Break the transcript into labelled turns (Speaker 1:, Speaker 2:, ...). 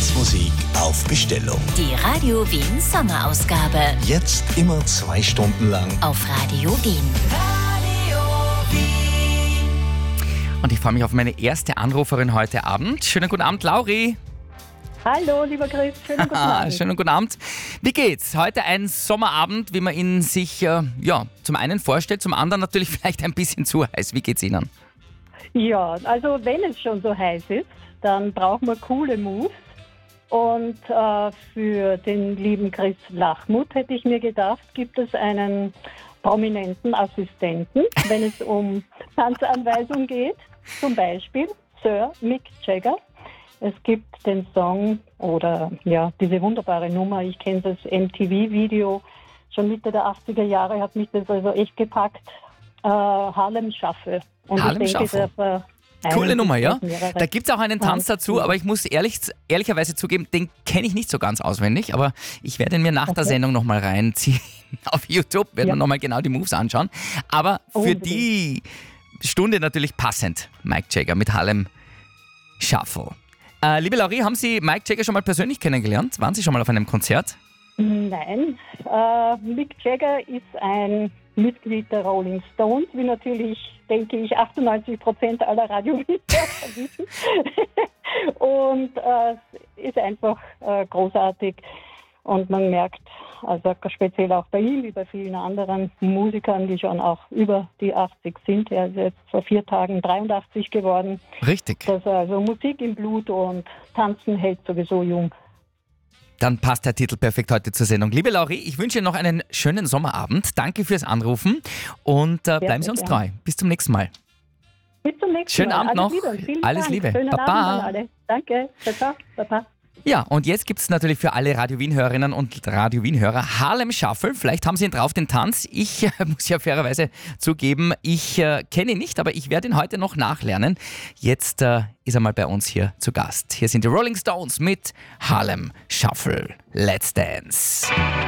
Speaker 1: Tanzmusik auf Bestellung.
Speaker 2: Die Radio Wien Sommerausgabe.
Speaker 1: Jetzt immer 2 Stunden lang.
Speaker 2: Auf Radio Wien.
Speaker 3: Und ich freue mich auf meine erste Anruferin heute Abend. Schönen guten Abend, Lauri.
Speaker 4: Hallo, lieber Chris. Schönen guten Abend.
Speaker 3: Schönen guten Abend. Wie geht's? Heute ein Sommerabend, wie man ihn sich zum einen vorstellt, zum anderen natürlich vielleicht ein bisschen zu heiß. Wie geht's Ihnen?
Speaker 4: Ja, also wenn es schon so heiß ist, dann brauchen wir coole Moves. Und für den lieben Chris Lachmuth hätte ich mir gedacht, gibt es einen prominenten Assistenten, wenn es um Tanzanweisung geht. Zum Beispiel Sir Mick Jagger. Es gibt den Song oder diese wunderbare Nummer, ich kenne das MTV-Video, schon Mitte der 80er Jahre hat mich das also echt gepackt, Harlem Shuffle. Und
Speaker 3: Harlem
Speaker 4: ich denke,
Speaker 3: Shuffle. Coole Nummer, ja? Da gibt es auch einen Tanz dazu, aber ich muss ehrlicherweise zugeben, den kenne ich nicht so ganz auswendig, aber ich werde ihn mir nach der Sendung nochmal reinziehen auf YouTube, werden wir nochmal genau die Moves anschauen. Aber für die Stunde natürlich passend, Mike Jagger mit Harlem Shuffle. Liebe Lauri, haben Sie Mike Jagger schon mal persönlich kennengelernt? Waren Sie schon mal auf einem Konzert?
Speaker 4: Nein, Mick Jagger ist ein Mitglied der Rolling Stones, wie natürlich, denke ich, 98% aller Radiohörer wissen. Und ist einfach großartig. Und man merkt, also speziell auch bei ihm, wie bei vielen anderen Musikern, die schon auch über die 80 sind. Er ist jetzt vor 4 Tagen 83 geworden.
Speaker 3: Richtig.
Speaker 4: Dass also Musik im Blut und Tanzen hält sowieso jung.
Speaker 3: Dann passt der Titel perfekt heute zur Sendung. Liebe Lauri, ich wünsche Ihnen noch einen schönen Sommerabend. Danke fürs Anrufen und bleiben Sie uns treu. Bis zum nächsten Mal.
Speaker 4: Bis zum nächsten
Speaker 3: Schönen
Speaker 4: Mal.
Speaker 3: Abend noch. Alles Liebe.
Speaker 4: Schönen
Speaker 3: Baba.
Speaker 4: Abend an alle. Danke. Ciao. Baba.
Speaker 3: Ja, und jetzt gibt es natürlich für alle Radio Wien-Hörerinnen und Radio Wien-Hörer Harlem Shuffle. Vielleicht haben Sie ihn drauf, den Tanz. Ich muss ja fairerweise zugeben, ich kenne ihn nicht, aber ich werde ihn heute noch nachlernen. Jetzt ist er mal bei uns hier zu Gast. Hier sind die Rolling Stones mit Harlem Shuffle. Let's Dance.